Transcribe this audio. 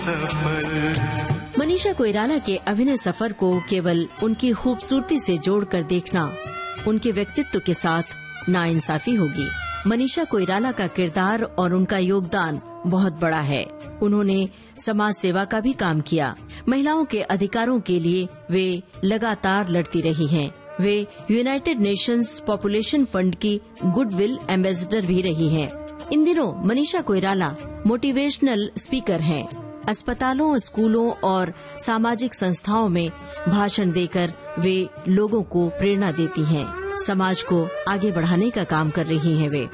मनीषा कोइराला के अभिनय सफर को केवल उनकी खूबसूरती से जोड़कर देखना उनके व्यक्तित्व के साथ नाइंसाफी होगी। मनीषा कोइराला का किरदार और उनका योगदान बहुत बड़ा है। उन्होंने समाज सेवा का भी काम किया। महिलाओं के अधिकारों के लिए वे लगातार लड़ती रही हैं। वे यूनाइटेड नेशंस पॉपुलेशन फंड की गुडविल एम्बेसडर भी रही हैं। इन दिनों मनीषा कोइराला मोटिवेशनल स्पीकर हैं। अस्पतालों, स्कूलों और सामाजिक संस्थाओं में भाषण देकर वे लोगों को प्रेरणा देती हैं। समाज को आगे बढ़ाने का काम कर रही हैं वे।